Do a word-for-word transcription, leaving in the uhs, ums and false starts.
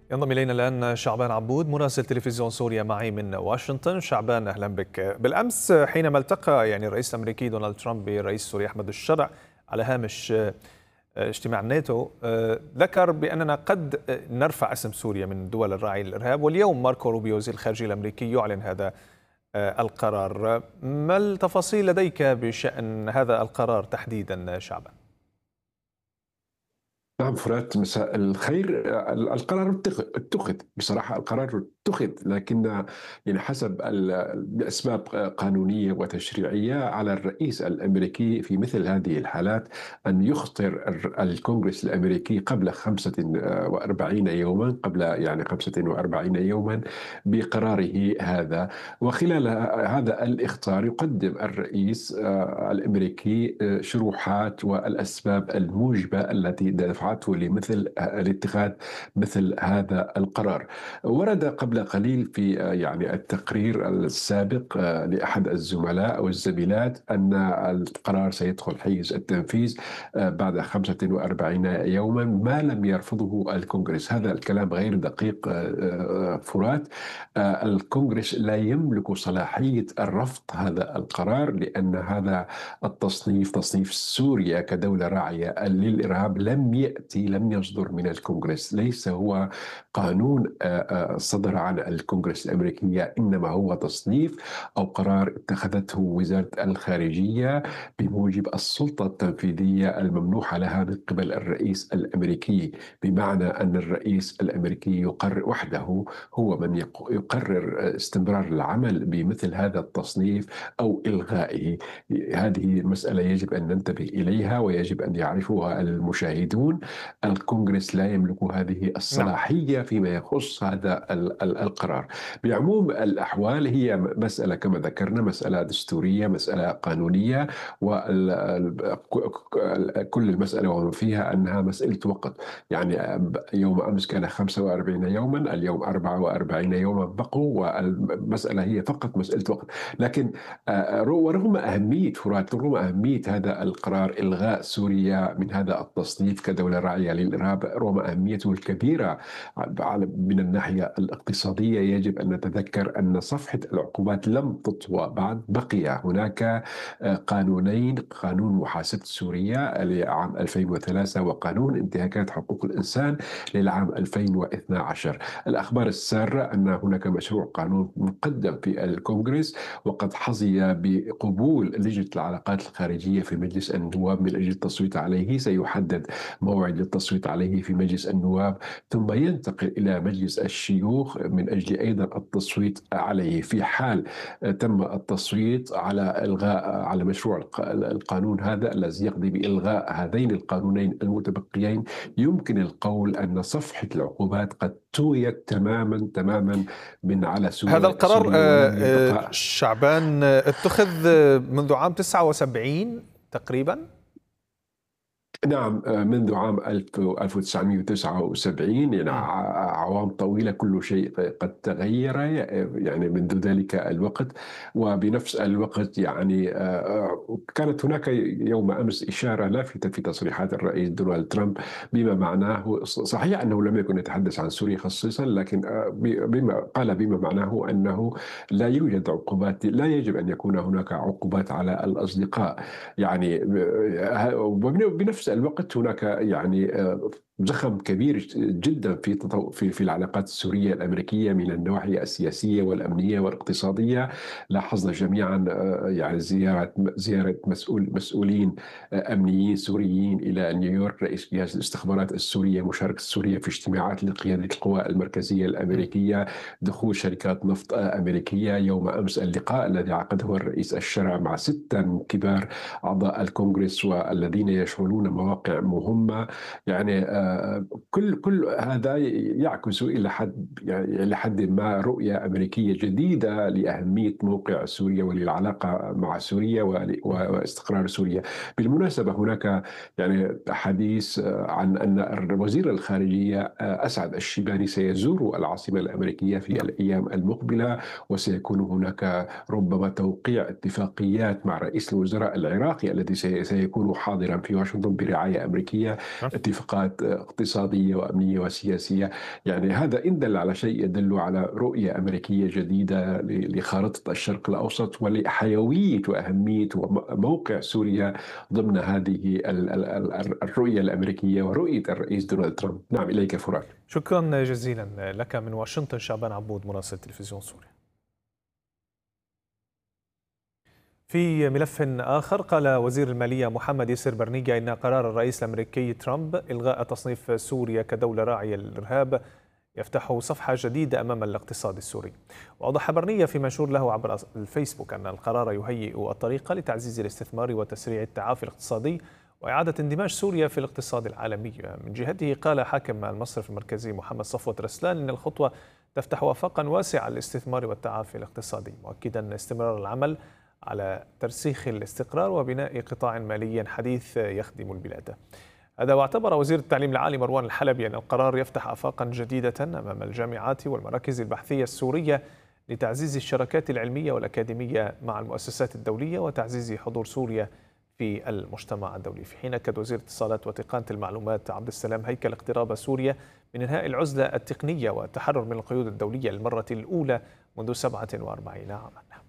ينضم إلينا الآن شعبان عبود مراسل تلفزيون سوريا معي من واشنطن. شعبان، أهلا بك. بالأمس حينما التقى يعني الرئيس الأمريكي دونالد ترامب بالرئيس السوري أحمد الشرع على هامش اجتماع الناتو، ذكر بأننا قد نرفع اسم سوريا من دول الراعي للإرهاب، واليوم ماركو روبيو وزير الخارجية الأمريكي يعلن هذا القرار. ما التفاصيل لديك بشأن هذا القرار تحديدا شعبان؟ نعم فرات، مساء الخير. القرار اتخ- اتخذ بصراحة، القرار اتخذ، لكن يعني حسب ال- الأسباب قانونية وتشريعية على الرئيس الأمريكي في مثل هذه الحالات أن يخطر الر- الكونغرس الأمريكي قبل خمسة وأربعين يوما، قبل يعني خمسة وأربعين يوما بقراره هذا. وخلال هذا الإخطار يقدم الرئيس آه، الأمريكي آه، شروحات والأسباب الموجبة التي دفعته لمثل الاتخاذ مثل هذا القرار. ورد قبل قليل في آه، يعني التقرير السابق آه، لأحد الزملاء أو الزميلات أن القرار سيدخل حيز التنفيذ آه، بعد خمسة وأربعين يوما ما لم يرفضه الكونغرس. هذا الكلام غير دقيق. آه، آه، فرات، آه، الكونغرس لا يملك صلاحية الرفض هذا القرار، لأن هذا التصنيف، تصنيف سوريا كدولة راعية للإرهاب، لم يأتي لم يصدر من الكونغرس. ليس هو قانون آه، آه، صدر عن الكونغرس الأمريكية، إنما هو تصنيف أو قرار اتخذته وزارة الخارجية بموجب السلطة التنفيذية الممنوحة لها من قبل الرئيس الأمريكي. بمعنى أن الرئيس الأمريكي يقرر وحده، هو من يق- يقرر استمرار العمل بمثل هذا التصنيف أو إلغائه. هذه المسألة يجب أن ننتبه إليها ويجب أن يعرفها المشاهدون. الكونغرس لا يملك هذه نعم. الصلاحية فيما يخص هذا ال- ال- القرار. بعموم الأحوال هي مسألة كما ذكرنا، مسألة دستورية، مسألة قانونية، وكل المسألة وما فيها أنها مسألة وقت. يعني يوم أمس كان خمسة وأربعين يوما، اليوم أربعة وأربعين يوما بقوا، والمسألة هي فقط مسألة وقت. لكن آه، ورغم أهمية فرات، رغم أهمية هذا القرار إلغاء سوريا من هذا التصنيف كدولة راعية للإرهاب، رغم أهميته الكبيرة على- من الناحية الاقتصادية، يجب أن نتذكر أن صفحة العقوبات لم تطوى بعد. بقي هناك آه، قانونين: قانون محاسبة سوريا لعام ألفين وثلاثة، وقانون انتهاكات حقوق الإنسان للعام ألفين واثني عشر. الأخبار السارة أن هناك مشروع قانون مقدم في الكونغرس، وقد حظي بقبول لجنة العلاقات الخارجية في مجلس النواب من أجل التصويت عليه. سيحدد موعد للتصويت عليه في مجلس النواب، ثم ينتقل إلى مجلس الشيوخ من أجل أيضا التصويت عليه. في حال تم التصويت على إلغاء على مشروع الق- القانون هذا الذي يقضي بإلغاء هذين القانونين المتبقيين، يمكن القول أن صفحة العقوبات قد تويت تماما تماما من على هذا سوريا القرار سوريا آه، ولم آه، يبقى. شعبان آه، اتخذ آه، منذ عام تسعة وسبعين تقريبا. نعم، آه، منذ عام ألف وتسعمئة وتسعة وسبعين، يعني مم. ع- أعوام طويلة، كل شيء قد تغير يعني منذ ذلك الوقت. وبنفس الوقت يعني آه، آه، كانت هناك يوم أمس إشارة لافتة في تصريحات الرئيس دونالد ترامب، بما معناه صحيح أنه لم يكن يتحدث عن سوريا خصيصا، لكن آه، بما قال بما معناه أنه لا يوجد عقوبات، لا يجب أن يكون هناك عقوبات على الأصدقاء. يعني آه، وبنفس الوقت هناك يعني آه، زخم كبير جدا في تطو... في في العلاقات السوريه الامريكيه من النواحي السياسيه والامنيه والاقتصاديه. لاحظنا جميعا آه، يعني زياره زياره مسؤول مسؤولين آه، امنيين سوريين الى نيويورك، رئيس جهاز الاستخبارات السوريه، مشاركه سوريا في اجتماعات لقياده القوى المركزيه مم. الامريكيه، دخول شركات نفط آه، امريكيه. يوم امس اللقاء الذي عقده الرئيس الشرع مع سته من كبار أعضاء الكونغرس والذين يشغلون مواقع مهمة. يعني آه، كل كل هذا يعكس إلى حد يعني إلى حد ما رؤية أمريكية جديدة لأهمية موقع سوريا وللعلاقة مع سوريا ول- واستقرار سوريا. بالمناسبة هناك يعني حديث آه، عن أن وزير الخارجية آه، أسعد الشيباني سيزور العاصمة الأمريكية في نعم. الأيام المقبلة، وسيكون هناك ربما توقيع اتفاقيات مع رئيس الوزراء العراقي الذي سي- سيكون حاضرا في واشنطن برعاية أمريكية. نعم. اتفاقات اقتصادية وأمنية وسياسية. يعني هذا إن دل على شيء يدل على رؤية أمريكية جديدة لخارطة الشرق الأوسط ولحيوية وأهمية موقع سوريا ضمن هذه الرؤية الأمريكية ورؤية الرئيس دونالد ترامب. نعم، إليك فرات. شكرا جزيلا لك من واشنطن شعبان عبود مراسل تلفزيون سوريا. في ملف آخر، قال وزير المالية محمد ياسر برنيجة إن قرار الرئيس الأمريكي ترامب إلغاء تصنيف سوريا كدولة راعية للإرهاب يفتح صفحة جديدة أمام الاقتصاد السوري. وأوضح برنية في منشور له عبر الفيسبوك أن القرار يهيئ الطريق لتعزيز الاستثمار وتسريع التعافي الاقتصادي وإعادة اندماج سوريا في الاقتصاد العالمي. من جهته قال حاكم المصرف المركزي محمد صفوت رسلان إن الخطوة تفتح آفاقا واسعة للاستثمار والتعافي الاقتصادي، مؤكدا استمرار العمل على ترسيخ الاستقرار وبناء قطاع مالي حديث يخدم البلاد. هذا واعتبر وزير التعليم العالي مروان الحلبي أن القرار يفتح آفاقا جديدة أمام الجامعات والمراكز البحثية السورية لتعزيز الشراكات العلمية والأكاديمية مع المؤسسات الدولية وتعزيز حضور سوريا في المجتمع الدولي. في حين أكد وزير الاتصالات وتقنية المعلومات عبد السلام هيكل اقتراب سوريا من إنهاء العزلة التقنية والتحرر من القيود الدولية للمرة الأولى منذ سبعة وأربعين عاما.